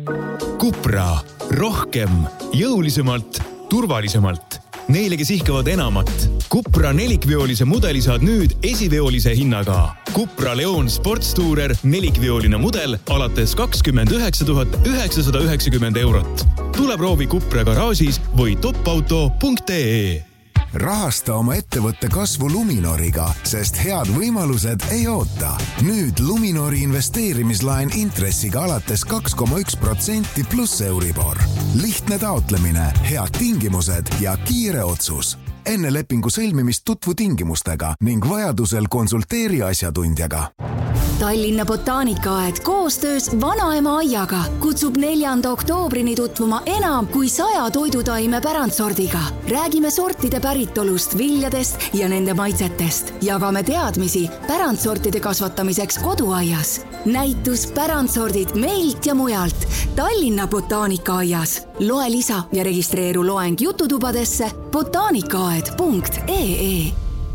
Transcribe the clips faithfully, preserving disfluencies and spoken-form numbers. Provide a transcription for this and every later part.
Cupra. Rohkem, jõulisemalt, turvalisemalt. Neile, kes ihkavad enamat. Cupra nelikveolise mudeli saad nüüd esiveolise hinnaga. Cupra Leon Sportstourer nelikveoline mudel alates kakskümmend üheksa tuhat üheksasada üheksakümmend eurot. Tule proovi Cupra garaažis või topauto punkt ee. Rahasta oma ettevõtte kasvu Luminoriga, sest head võimalused ei oota. Nüüd Luminori investeerimislaen intressiga alates kaks koma üks protsenti pluss Euribor. Lihtne taotlemine, head tingimused ja kiire otsus. Enne lepingu sõlmimist tutvu tingimustega ning vajadusel konsulteeri asjatundjaga. Tallinna Botaanikaaed koostöös Vanaema aiaga kutsub neljanda oktoobrini tutvuma enam kui saja toidutaime pärandsordiga. Räägime sortide päritolust, viljadest ja nende maitsetest. Jagame teadmisi pärandsortide kasvatamiseks koduaias. Näitus pärandsordid meilt ja mujalt Tallinna Botaanikaajas. Loe lisa ja registreeru loeng jututubadesse botaanikaaed punkt ee.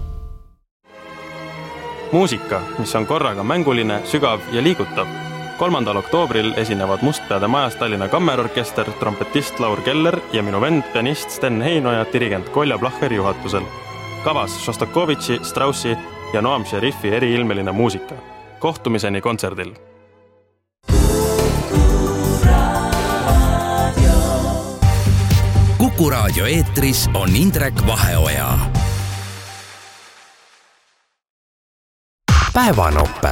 Muusika, mis on korraga mänguline, sügav ja liigutav. kolmandal oktoobril esinevad Mustpeade majas Tallinna Kammerorkester, trompetist Laur Keller ja minu vend, pianist Sten Heinoja, dirigent Kolja Placher juhatusel. Kavas Šostakovitši, Straussi ja Noam Šerifi eriilmeline muusika. Kohtumiseni kontserdil. Kuku raadio eetris on Indrek Vaheoja. Päevanoppe.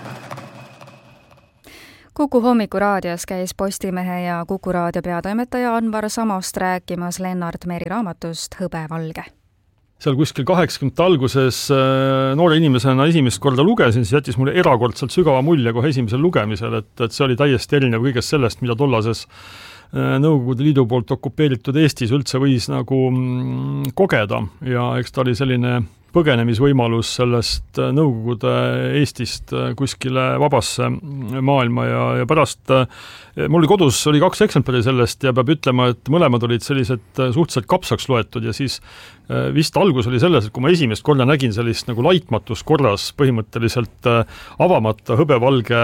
Kuku hommikuraadios käis Postimehe ja Kuku raadio peatoimetaja Anvar Samost rääkimas Lennart Meri raamatust Hõbevalge. Seal kuskil kaheksakümnendate alguses noore inimesena esimest korda lugesin, siis jättis mulle erakordselt sügava mulje kohe esimesel lugemisel, et, et see oli täiesti erinev kõigest sellest, mida tollases Nõukogude Liidu poolt okupeeritud Eestis üldse võis nagu kogeda ja eks ta oli selline põgenemisvõimalus sellest Nõukogude Eestist kuskile vabasse maailma ja, ja pärast mul oli kodus oli kaks eksemplari sellest ja peab ütlema, et mõlemad olid sellised suhteliselt kapsaks loetud ja siis vist algus oli selles, et kui ma esimest korda nägin sellist nagu laitmatus korras põhimõtteliselt avamata hõbevalge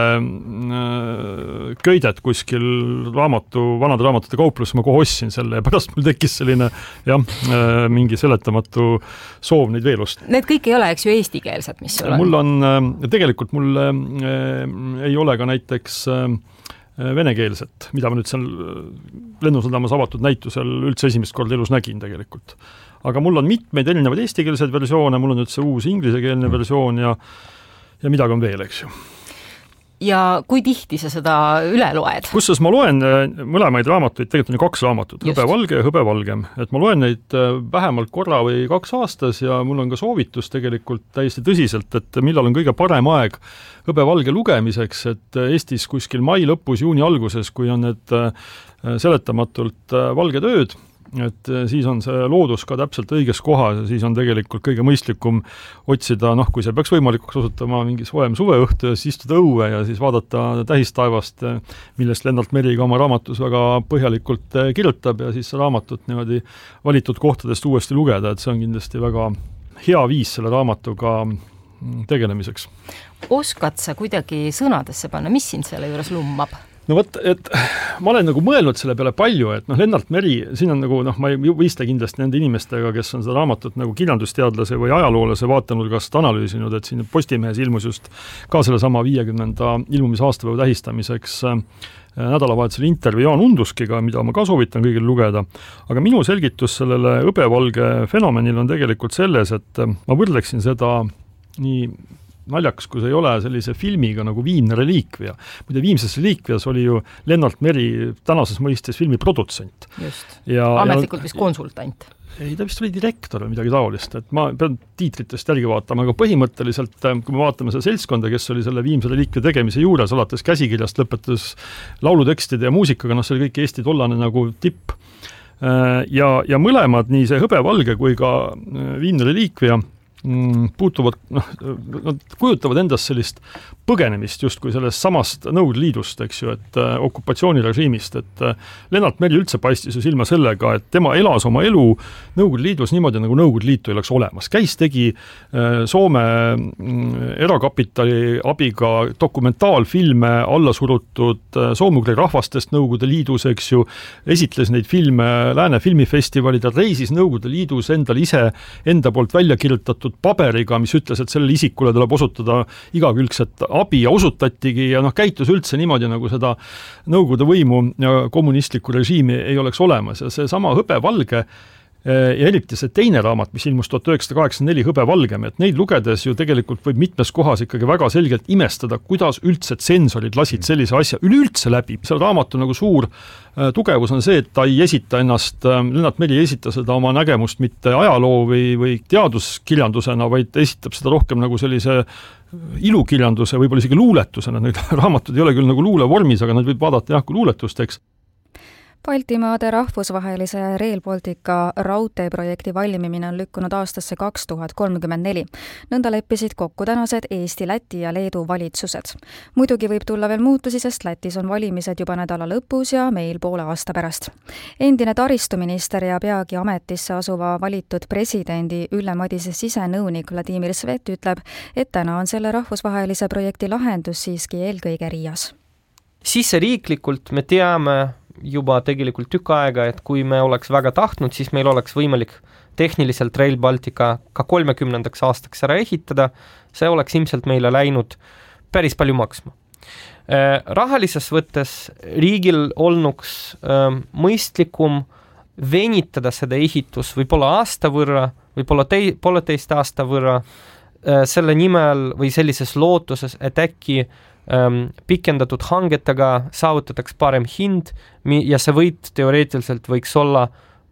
köidet kuskil raamatu, vanade raamatute kauplus, ma kohe ostsin selle ja pärast mul tekkis selline jah, mingi seletamatu soov neid veel osta. Need kõik ei ole, eks ju, eestikeelsed, mis sul on? Mul on, tegelikult mul ei ole ka näiteks venekeelset, mida ma nüüd seal Lennusadamas avatud näitusel üldse esimest korda elus nägin tegelikult. Aga mul on mitmeid erinevaid eestikeelseid versioone, mul on nüüd see uus inglisekeelne versioon ja, ja midagi on veel, eks ju. Ja kui tihti sa seda üle loed? Kusses ma loen mõlemaid raamatuid, tegelikult on kaks raamatut, Hõbevalge ja Hõbevalgem. Et ma loen neid vähemalt korra või kaks aastas ja mul on ka soovitus tegelikult täiesti tõsiselt, et millal on kõige parem aeg Hõbevalge lugemiseks, et Eestis kuskil mai lõpus, juuni alguses, kui on need seletamatult valged ööd, et siis on see loodus ka täpselt õiges kohas ja siis on tegelikult kõige mõistlikum otsida, noh, kui see peaks võimalikuks osutama mingi soem suveõhtu ja siis istuda õue ja siis vaadata tähistaevast, millest Lennart Meri ka oma raamatus väga põhjalikult kirjutab ja siis raamatut niimoodi valitud kohtadest uuesti lugeda, et see on kindlasti väga hea viis selle raamatuga tegelemiseks. Oskad sa kuidagi sõnadesse panna, mis sind selle juures lummab? No võt, et ma olen nagu mõelnud selle peale palju, et noh, Lennart Meri, siin on nagu, noh, ma ei võista kindlasti nende inimestega, kes on seda raamatut nagu kirjandusteadlase või ajaloolase vaatenurgast analüüsinud, et siin Postimehes ilmus just ka selle sama viiekümnenda ilmumise aastapäeva tähistamiseks nädalavahetusel intervjuu Jaan Unduskiga, mida ma ka soovitan kõigil lugeda. Aga minu selgitus sellele hõbevalge fenomenil on tegelikult selles, et ma võrdleksin seda nii naljakas, kui see ei ole sellise filmiga nagu Viimne reliikvia. Muide, Viimses reliikvias oli ju Lennart Meri tänases mõistes filmi produtsent. Just, ja, ametlikult vist konsultant. Ei, ta vist oli direktor või midagi taolist, et ma pean tiitritest järgi vaatama, aga põhimõtteliselt, kui me vaatame seda seltskonda, kes oli selle Viimse reliikvia tegemise juures, alates käsikirjast lõpetas laulutekstide ja muusikaga, noh, see oli kõik Eesti tollane nagu tipp. Ja, ja mõlemad, nii see hõbevalge kui ka Viimne reliikvia, puutuvad, noh, nad kujutavad endast sellist põgenemist justkui sellest samast Nõukogude Liidust, eks ju, et äh, okupatsioonirežiimist, et äh, Lennart Meri üldse paistis ju silma sellega, et tema elas oma elu Nõukogude Liidus niimoodi, nagu Nõukogude Liitu ei oleks olemas. Käis, tegi äh, Soome äh, erakapitali abiga dokumentaalfilme alla surutud äh, soomugri rahvastest Nõukogude Liidus, eks ju, esitles neid filme Lääne filmifestivalidel, reisis Nõukogude Liidus endal ise enda poolt välja kirjutatud paberiga, mis ütles, et sellele isikule tuleb osutada igakülgset abi ja osutatigi ja noh, käitus üldse niimoodi, nagu seda Nõukogude võimu ja kommunistlikku režiimi ei oleks olemas ja see sama hõbevalge ja eriti see teine raamat, mis ilmus tuhat üheksasada kaheksakümmend neli Hõbevalgem, et neid lugedes ju tegelikult võib mitmes kohas ikkagi väga selgelt imestada, kuidas üldse tsensorid lasid sellise asja üleüldse läbi. Seal raamatu nagu suur tugevus on see, et ta ei esita ennast, Lennart Meri ei esita seda oma nägemust mitte ajaloo või, või teaduskirjandusena, vaid esitab seda rohkem nagu sellise ilukirjanduse, võib-olla isegi luuletusena. Need raamatud ei ole küll nagu luule vormis, aga nad võib vaadata jah, kui luuletusteks. Baltimaade rahvusvahelise Rail Baltica raudteeprojekti valmimine on lükkunud aastasse kaks tuhat kolmkümmend neli. Nõnda leppisid kokku tänased Eesti, Läti ja Leedu valitsused. Muidugi võib tulla veel muutusi, sest Lätis on valimised juba nädala lõpus ja meil poole aasta pärast. Endine taristuminister ja peagi ametisse asuva valitud presidendi Ülle Madise sisenõunik Vladimir Svet ütleb, et täna on selle rahvusvahelise projekti lahendus siiski eelkõige Riias. Siseriiklikult me teame juba tegelikult tükk aega, et kui me oleks väga tahtnud, siis meil oleks võimalik tehniliselt Rail Baltica ka kolmekümnendaks aastaks ära ehitada, see oleks ilmselt meile läinud päris palju maksma. Rahalises võttes riigil olnuks mõistlikum venitada seda ehitus võib-olla aasta võrra, võib-olla tei, pooleteist aasta võrra selle nimel või sellises lootuses, et äkki pikendatud hangetega saavutatakse parem hind ja see võit teoreetiliselt võiks olla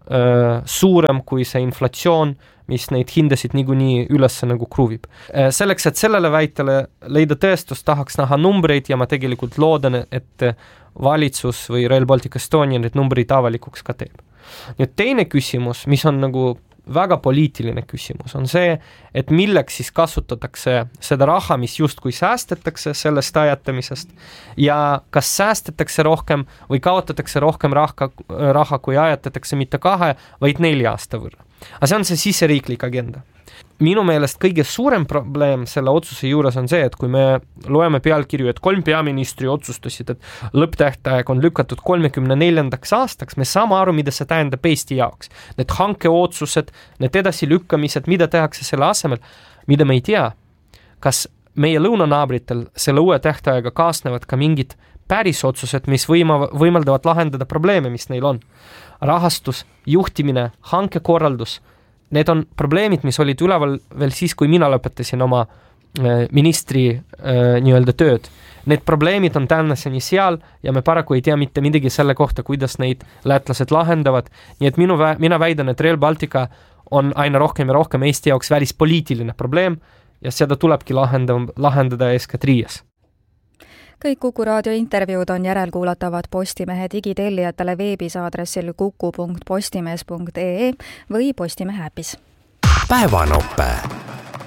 äh, suurem kui see inflatsioon, mis neid hindasid niikuinii üles nagu kruvib. Äh, selleks, et sellele väitele leida tõestust, tahaks näha numbreid ja ma tegelikult loodan, et valitsus või Rail Baltic Estonia need numbreid avalikuks ka teeb. Nüüd teine küsimus, mis on nagu väga poliitiline küsimus, on see, et milleks siis kasutatakse seda raha, mis justkui säästetakse sellest ajatamisest ja kas säästetakse rohkem või kaotatakse rohkem raha, raha kui ajatatakse mitte kahe, vaid nelja aasta võrra. Aga see on see siseriiklik agenda. Minu meelest kõige suurem probleem selle otsuse juures on see, et kui me loeme pealkirju, et kolm peaministri otsustasid, et lõpptähtaeg on lükatud kolmekümne neljandaks aastaks, me saame aru, mida see tähendab Eesti jaoks. Need hankeotsused, need edasilükkamised, mida tehakse selle asemel, mida me ei tea. Kas meie lõunanaabritel selle uue tähtaega kaasnevad ka mingid päris otsused, mis võima, võimaldavad lahendada probleeme, mis neil on. Rahastus, juhtimine, hankekorraldus, need on probleemid, mis olid üleval veel siis, kui mina lõpetasin oma äh, ministri äh, nii-öelda tööd. Need probleemid on tänaseni seal ja me paraku ei tea mitte midagi selle kohta, kuidas neid lätlased lahendavad. Nii et minu, mina väidan, et Rail Baltica on aina rohkem ja rohkem Eesti jaoks välispoliitiline probleem ja seda tulebki lahendada, lahendada eeskätt Riias. Kõik Kuku raadio intervjuud on järelkuulatavad Postimehe digitellijatele veebis aadressil kuku punkt postimees punkt ee või Postimehe äpis. Päevanope.